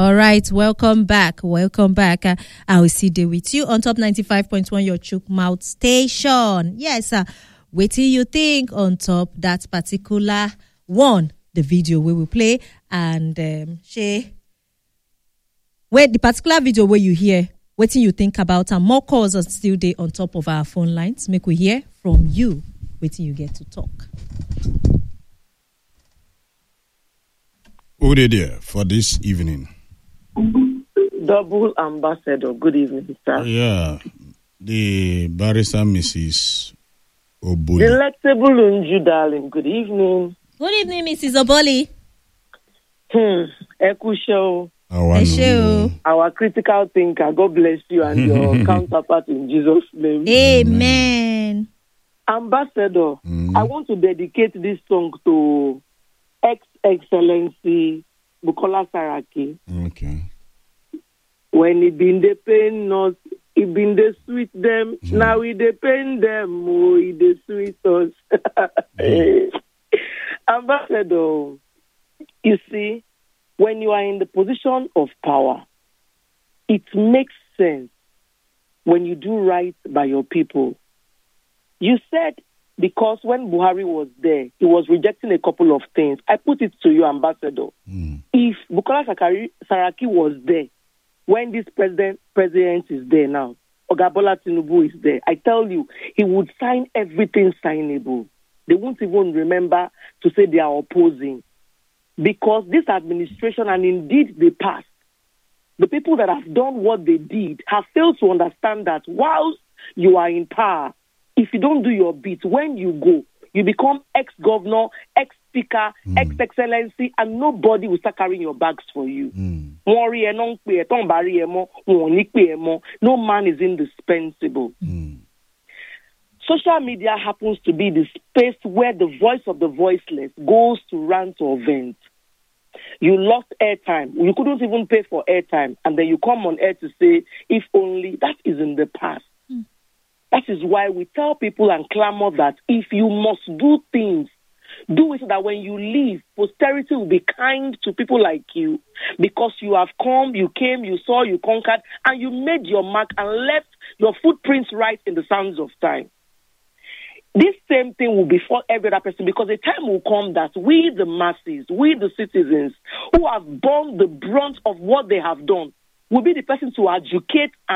All right, welcome back. Welcome back. I will see day with you on top 95.1 your Chook Mouth station. Yes, wait till you think on top that particular one, the video we will play, and where the particular video where you hear, what you think about, and more calls are still there on top of our phone lines. Make we hear from you. Wait till you get to talk. Who did there for this evening? Double Ambassador. Good evening, sir. Yeah, the barrister Mrs. Oboli. Delectable Unju, darling. Good evening. Good evening, Mrs. Oboli. Eku show. Our critical thinker. God bless you and your counterpart in Jesus' name. Amen. Ambassador, I want to dedicate this song to Excellency Bukola Saraki. Okay. When it been the pain us, it been the sweet them. Now it the pain them, oh, it the sweet us. Ambassador, you see, when you are in the position of power, it makes sense when you do right by your people. You said because when Buhari was there, he was rejecting a couple of things. I put it to you, Ambassador. If Bukola Saraki was there, when this president is there now, Oga Bola Tinubu is there, I tell you, he would sign everything signable. They won't even remember to say they are opposing. Because this administration, and indeed the past, the people that have done what they did have failed to understand that whilst you are in power, if you don't do your bit, when you go, you become ex-governor, ex-speaker, ex-excellency, and nobody will start carrying your bags for you. No man is indispensable. Social media happens to be the space where the voice of the voiceless goes to rant or vent. You lost airtime. You couldn't even pay for airtime. And then you come on air to say, if only. That is in the past. That is why we tell people and clamor that if you must do things, do it so that when you leave, posterity will be kind to people like you because you have come, you came, you saw, you conquered, and you made your mark and left your footprints right in the sands of time. This same thing will be for every other person because a time will come that we, the masses, we, the citizens who have borne the brunt of what they have done, will be the person to educate and